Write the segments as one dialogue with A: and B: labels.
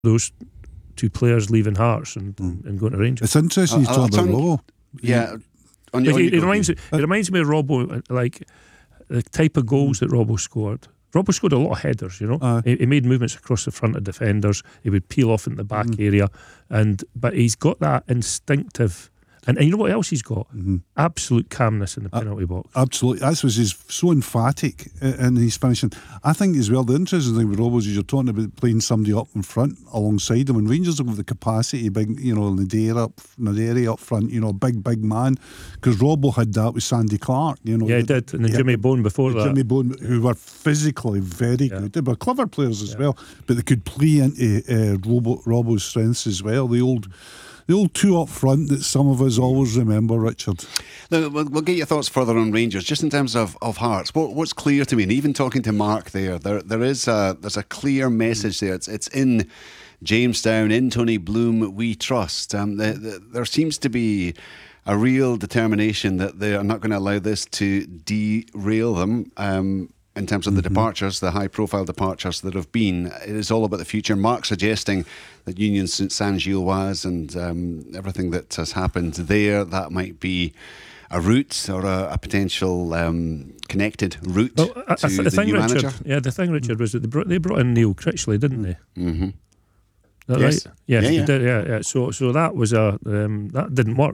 A: those two players leaving Hearts and going to Rangers.
B: It's interesting you talk about Robbo.
C: Yeah.
A: It reminds me of Robbo, like the type of goals that Robbo scored. Robbo scored a lot of headers, He made movements across the front of defenders. He would peel off in the back area, but he's got that instinctive. And you know what else he's got? Absolute calmness in the penalty box.
B: Absolutely. That was he's so emphatic in his finishing. I think as well, the interesting thing with Robbo is you're talking about playing somebody up in front alongside him, and Rangers have got the capacity, big, Naderi up front, big man. Because Robbo had that with Sandy Clark,
A: Yeah, he did. And then Jimmy Bone before that.
B: Jimmy Bone, who were physically very good. They were clever players as well, but they could play into Robbo's strengths as well. The old two up front that some of us always remember, Richard.
C: Now, we'll get your thoughts further on Rangers. Just in terms of Hearts, what's clear to me, and even talking to Mark there's a clear message there. It's in Jamestown, in Tony Bloom, we trust. There seems to be a real determination that they are not going to allow this to derail them. In terms of the departures, the high-profile departures that have been, it is all about the future. Mark suggesting that Union Saint-Gilloise and everything that has happened there, that might be a route or a potential connected route to the new manager.
A: Yeah, the thing, Richard, was that they brought in Neil Critchley, didn't they?
C: Mm-hmm.
A: Yes. Right? Yes, they did. Yeah. So that was that didn't work.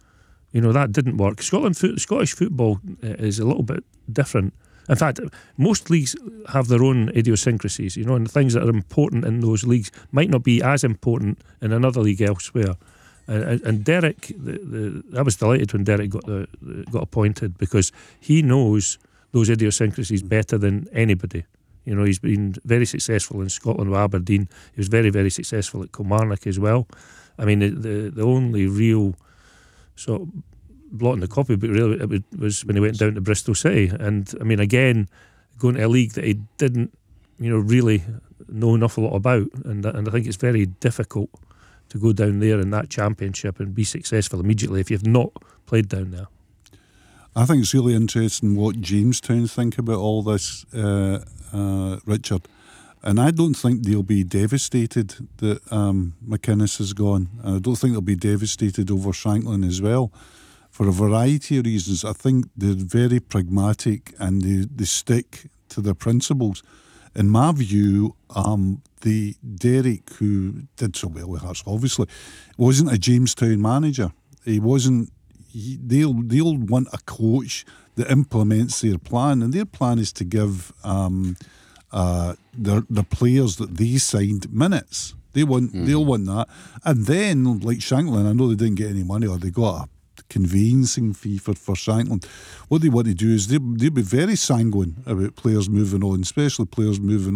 A: That didn't work. Scottish football is a little bit different. In fact, most leagues have their own idiosyncrasies, and the things that are important in those leagues might not be as important in another league elsewhere. And Derek, I was delighted when Derek got appointed, because he knows those idiosyncrasies better than anybody. He's been very successful in Scotland with Aberdeen. He was very, very successful at Kilmarnock as well. I mean, the only real sort of blot in the copybook really it was when he went down to Bristol City, and I mean, again, going to a league that he didn't really know an awful lot about, and I think it's very difficult to go down there in that championship and be successful immediately if you've not played down there.
B: I think it's really interesting what Jamestown think about all this, Richard, and I don't think they'll be devastated that McInnes is gone, and I don't think they'll be devastated over Shanklin as well. For a variety of reasons. I think they're very pragmatic and they stick to their principles. In my view, the Derek, who did so well with Hearts, obviously, wasn't a Jamestown manager. He wasn't. They'll want a coach that implements their plan, and their plan is to give the players that they signed minutes. They'll want that, and then like Shanklin, I know they didn't get any money, or they got a conveyancing fee for Shanklin. What they want to do is they'll be very sanguine about players moving on, especially players moving